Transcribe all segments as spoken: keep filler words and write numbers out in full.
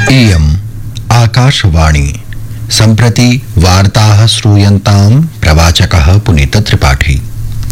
इयम् आकाशवाणी सम्प्रति वार्ताः श्रूयन्ताम् प्रवाचकः पुनीत त्रिपाठी।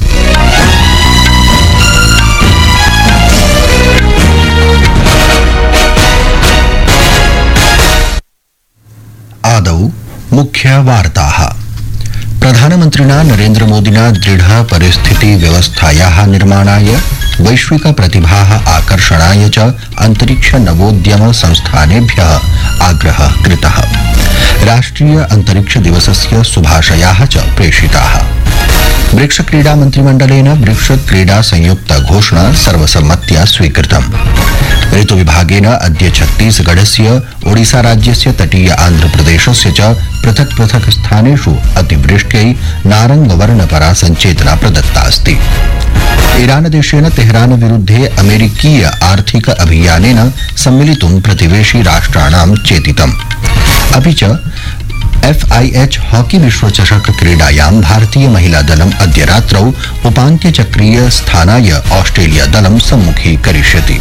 आदौ मुख्य वार्ताः। प्रधानमन्त्रिणा नरेन्द्र मोदिना दृढ परिस्थिति व्यवस्थायाः निर्माणाय वैश्विक प्रतिभाः आकर्षणाय च अंतरिक्ष नवोद्यम संस्थानेभ्यः आग्रहः कृतः। राष्ट्रिय अंतरिक्ष दिवसस्य शुभाशयाः च प्रेषिताः। ब्रिक्स क्रीडा मन्त्रिमण्डलेन ब्रिक्स क्रीडा संयुक्त घोषणा सर्वसम्मत्या स्वीकृतम्। ऋतु विभागेन अद्य छत्तीसगढ़स्य ओडिशा राज्यस्य तटीय आन्ध्रप्रदेशस्य च पृथक् पृथक् स्थानेषु अतिवृष्ट्यै नारङ्गवर्णपरा संचेतना प्रदत्ता अस्ति। ईरान देशेन तेहरान विरुद्धे अमेरिकीय आर्थिक अभियानेन सम्मिलितुं प्रतिवेशी राष्ट्राणां चेतितम्। अपि च एफ आई एच हॉकी विश्वचषक क्रीडायां भारतीय महिला दलम् अद्य रात्रौ उपान्त्यचक्रीय स्थानाय ऑस्ट्रेलिया दलं सम्मुखीकरिष्यति।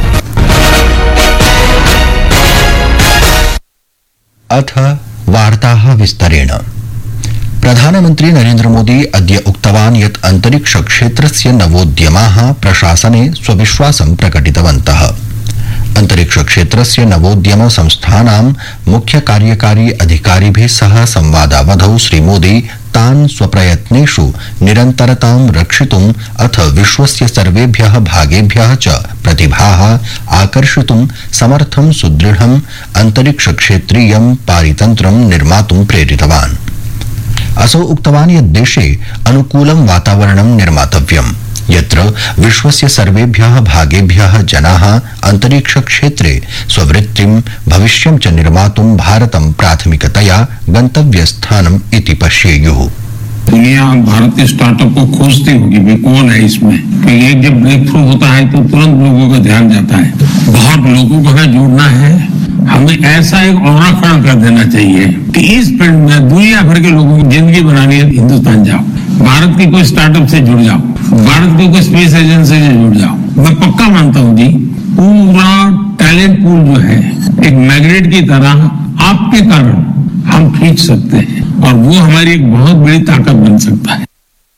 अथ वार्ताः विस्तरेण। प्रधानमन्त्री नरेन्द्र मोदी अद्य उक्तवान् यत् अंतरिक्ष क्षेत्रस्य नवोद्यमाः प्रशासने स्वविश्वासं प्रकटितवन्तः। अंतरिक्ष क्षेत्रस्य नवोद्यम संस्थानां मुख्य कार्यकारी अधिकारिभिः सह संवादावधौ श्री मोदी तान् स्वप्रयत्नेषु निरन्तरतां रक्षितुम् अथ विश्वस्य सर्वेभ्यः भागेभ्यः च प्रतिभाः आकर्षितुं समर्थं सुदृढम् अंतरिक्ष क्षेत्रीयं पारितन्त्रं निर्मातुं प्रेरितवान्। असौ उक्तवान् यत् देशे अनुकूलं वातावरणं निर्मातव्यम् यत्र विश्वस्य सर्वेभ्यः भागेभ्यः जनाः अंतरिक्ष क्षेत्रे स्ववृत्तिं भविष्यं च निर्मातुं भारतं प्राथमिकतया गंतव्यस्थानम् इति पश्येयुः। दुनिया भारत के स्टार्टअप को खोजती होगी भी कौन है इसमें, क्योंकि एक जब ब्रेक थ्रू होता है तो तुरंत लोगों का ध्यान जाता है। बहुत लोगों को हमें जोड़ना है। हमें ऐसा एक ऑरा खड़ा कर देना चाहिए कि इस फील्ड में दुनिया भर के लोगों की जिंदगी बनानी है, हिंदुस्तान जाओ, भारत की कोई स्टार्टअप से जुड़ जाओ, भारत की कोई स्पेस एजेंसी से जुड़ जाओ। मैं पक्का मानता हूँ जी, पूरा टैलेंट पूल जो है एक मैग्नेट की तरह आपके कारण हम खींच सकते हैं और वो हमारी एक बहुत बड़ी ताकत बन सकता है।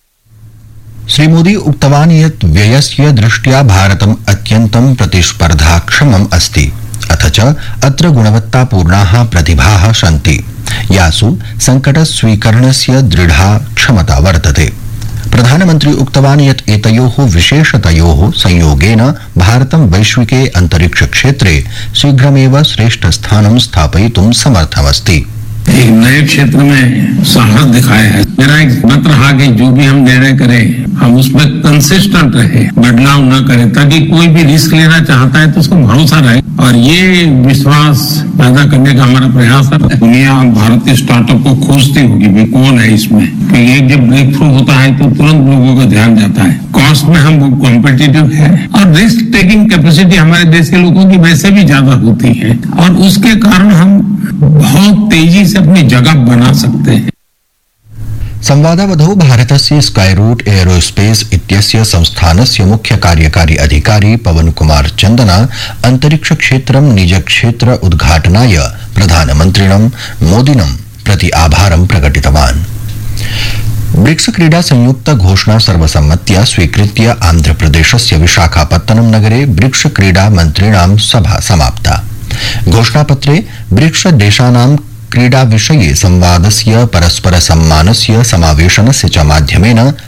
श्री मोदी उक्तवान् यत् व्ययस्य दृष्ट्या भारतम् अत्यन्तं प्रतिस्पर्धाक्षमम् अस्ति अथ च अत्र गुणवत्तापूर्णाः प्रतिभाः सन्ति यासु संकटस्वीकरणस्य दृढा क्षमता वर्तते। प्रधानमन्त्री उक्तवान् यत् एतयोः विशेषतयोः संयोगेन भारतं वैश्विके अंतरिक्ष क्षेत्रे शीघ्रमेव श्रेष्ठस्थानं स्थापयितुं समर्थमस्ति। एक नए क्षेत्र में साहस दिखाया है। मेरा एक मत रहा कि जो भी हम निर्णय करें हम उसमें कंसिस्टेंट रहे, बदलाव न करें, ताकि कोई भी रिस्क लेना चाहता है तो उसको भरोसा रहे और ये विश्वास पैदा करने का हमारा प्रयास है। दुनिया भारत के स्टार्टअप को खोजती होगी भी कौन है इसमें, क्योंकि एक जब ब्रेक थ्रू होता है तो तुरंत लोगों का ध्यान जाता है। कॉस्ट में हम कॉम्पिटिटिव है और रिस्क टेकिंग कैपेसिटी हमारे देश के लोगों की वैसे भी ज्यादा होती है और उसके कारण हम बहुत तेजी से अपनी जगह बना सकते हैं। संवादावधौ भारतस्य स्काईरूट एयरोस्पेस इत्यस्य संस्थानस्य मुख्य कार्यकारी अधिकारी पवन कुमार चंदना अंतरिक्ष क्षेत्रं निज क्षेत्र उद्घाटनाय प्रधानमन्त्रिणं मोदिनं प्रति आभारं प्रकटितवान्। ब्रिक्स क्रीडा संयुक्त घोषणा सर्वसम्मत्या स्वीकृत्य आन्ध्रप्रदेशस्य विशाखापत्तनम नगरे ब्रिक्स क्रीडा मन्त्रिणां सभा समाप्ता। घोषणापत्रे ब्रिक्स देशानां क्रीडा विषये संवादस्य परस्पर सम्मानस्य समावेशनस्य च माध्यमेन